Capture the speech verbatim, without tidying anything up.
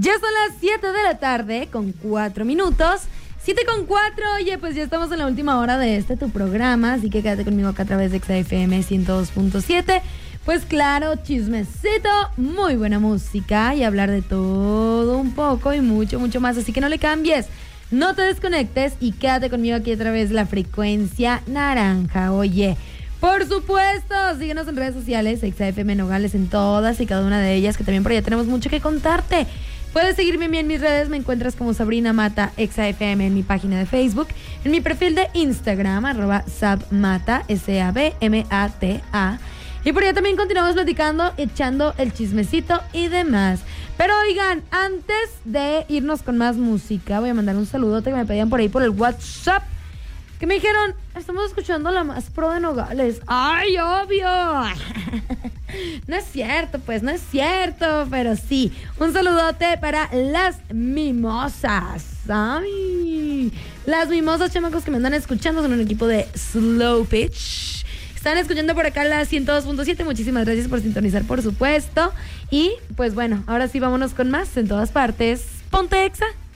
Ya son las siete de la tarde con cuatro minutos. siete con cuatro, oye, pues ya estamos en la última hora de este tu programa, así que quédate conmigo acá a través de X F M ciento dos punto siete. Pues claro, chismecito, muy buena música y hablar de todo un poco y mucho, mucho más. Así que no le cambies, no te desconectes y quédate conmigo aquí a través de la frecuencia naranja. Oye, por supuesto, síguenos en redes sociales, X F M Nogales en todas y cada una de ellas, que también por allá tenemos mucho que contarte. Puedes seguirme a mí en mis redes, me encuentras como Sabrina Mata X F M en mi página de Facebook, en mi perfil de Instagram, arroba sabmata, S A B M A T A. Y por allá también continuamos platicando, echando el chismecito y demás. Pero oigan, antes de irnos con más música, voy a mandar un saludote que me pedían por ahí por el WhatsApp, que me dijeron, estamos escuchando la más pro de Nogales. ¡Ay, obvio! No es cierto, pues, no es cierto, pero sí. Un saludote para las mimosas. ¡Ay! Las mimosas, chamacos, que me andan escuchando, son un equipo de Slow Pitch. Están escuchando por acá la ciento dos punto siete. Muchísimas gracias por sintonizar, por supuesto. Y, pues bueno, ahora sí vámonos con más en todas partes. Ponte Exa.